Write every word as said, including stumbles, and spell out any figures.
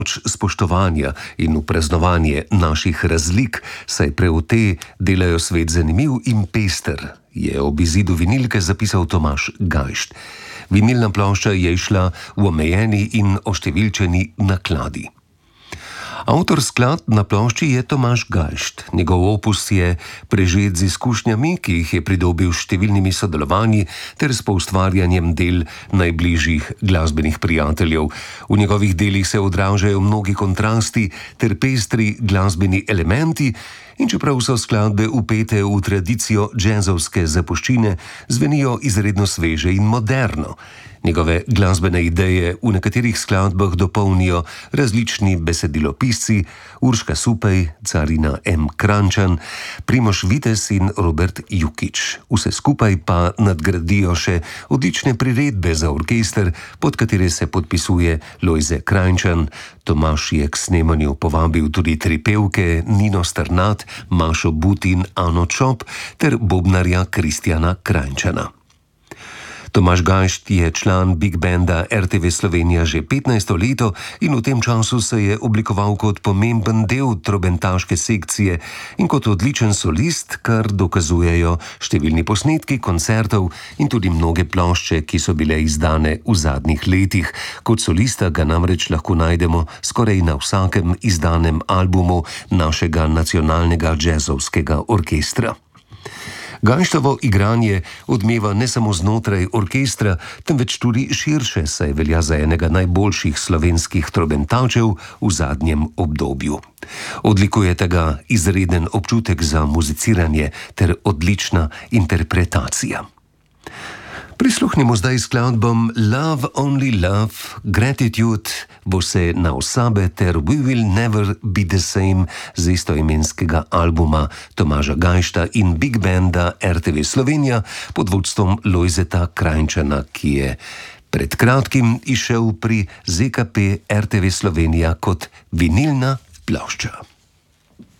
spoštovanja in v praznovanje naših razlik, saj prav te delajo svet zanimiv in pester, je ob izidu vinilke zapisal Tomaž Gajšt. Vinilna plošča je šla v omejeni in oštevilčeni nakladi. Avtor skladb na plošči je Tomaž Gajšt. Njegov opus je prežet z izkušnjami, ki jih je pridobil s številnimi sodelovanji ter s poustvarjanjem del najbližjih glasbenih prijateljev. V njegovih delih se odražajo mnogi kontrasti ter pestri glasbeni elementi, in čeprav so skladbe vpete v tradicijo džezovske zapuščine, zvenijo izredno sveže in moderno. Njegove glasbene ideje v nekaterih skladbah dopolnijo različni besedilopisci, Urška Supej, Carina M. Krajnčan, Primož Vitez in Robert Jukić. Vse skupaj pa nadgradijo še odlične priredbe za orkester, pod katere se podpisuje Lojze Krajnčan. Tomaž je k snemanju povabil tudi tri pevke, Nino Strnad, Mašo But in Ano Čop ter bobnarja Kristjana Krajnčana. Tomaž Gajšt je član Big Banda R T V Slovenija že petnajsto leto in v tem času se je oblikoval kot pomemben del trobentaške sekcije in kot odličen solist, kar dokazujejo številni posnetki koncertov in tudi mnoge plošče, ki so bile izdane v zadnjih letih. Kot solista ga namreč lahko najdemo skoraj na vsakem izdanem albumu našega nacionalnega džezovskega orkestra. Gajštovo igranje odmeva ne samo znotraj orkestra, temveč tudi širše, saj velja za enega najboljših slovenskih trobentačev v zadnjem obdobju. Odlikujete ga izreden občutek za muziciranje ter odlična interpretacija. Prisluhnimo zdaj skladbam Love Only Love, Gratitude, Vse na osabe ter We Will Never Be The Same z istoimenskega albuma Tomaža Gajšta in Big Banda R T V Slovenija pod vodstvom Lojzeta Krajnčana, ki je pred kratkim izšel pri Z K P R T V Slovenija kot vinilna plošča.